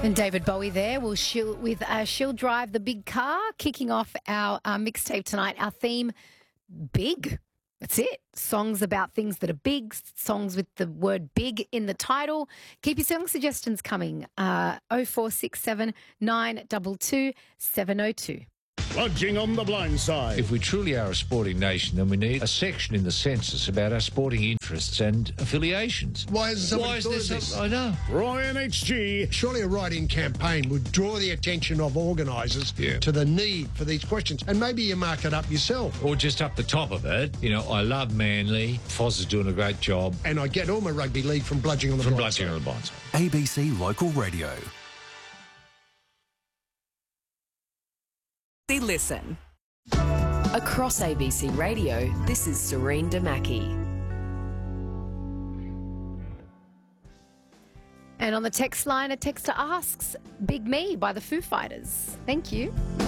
And David Bowie there will She'll Drive the Big Car, kicking off our mixtape tonight. Our theme, big. That's it. Songs about things that are big, songs with the word big in the title. Keep your song suggestions coming. 0467 922 702. Bludging on the blind side. If we truly are a sporting nation, then we need a section in the census about our sporting interests and affiliations. Why is this? I know. Roy and HG. Surely a write-in campaign would draw the attention of organisers to the need for these questions. And maybe you mark it up yourself. Or just up the top of it, you know, I love Manly. Foz is doing a great job. And I get all my rugby league from Bludging on the blind side. ABC Local Radio. Listen. Across ABC Radio, this is Serene Damaki. And on the text line, a texter asks, Big Me by the Foo Fighters. Thank you.